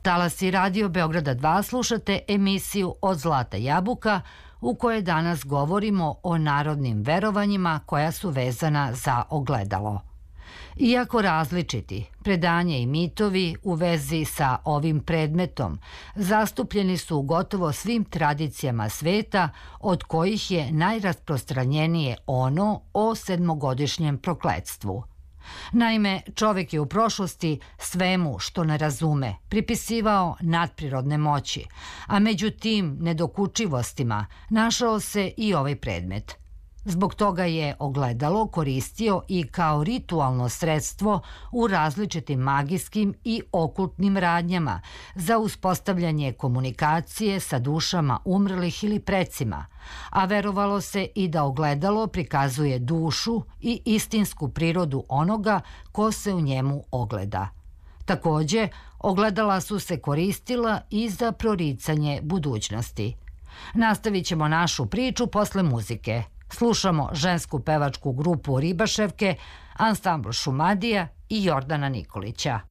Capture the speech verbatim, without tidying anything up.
talasi Radio Beograda dva slušate emisiju Od zlata jabuka u kojoj danas govorimo o narodnim verovanjima koja su vezana za ogledalo. Iako različiti, predanje i mitovi u vezi sa ovim predmetom zastupljeni su u gotovo svim tradicijama sveta, od kojih je najrasprostranjenije ono o sedmogodišnjem prokletstvu. Naime, čovek je u prošlosti svemu što ne razume pripisivao nadprirodne moći, a među tim nedokučivostima našao se i ovaj predmet. Zbog toga je ogledalo koristio i kao ritualno sredstvo u različitim magijskim i okultnim radnjama za uspostavljanje komunikacije sa dušama umrlih ili precima, a verovalo se i da ogledalo prikazuje dušu i istinsku prirodu onoga ko se u njemu ogleda. Takođe, ogledala su se koristila i za proricanje budućnosti. Nastavit ćemo našu priču posle muzike. Slušamo žensku pevačku grupu Ribaševke, ansambl Šumadija i Jordana Nikolića.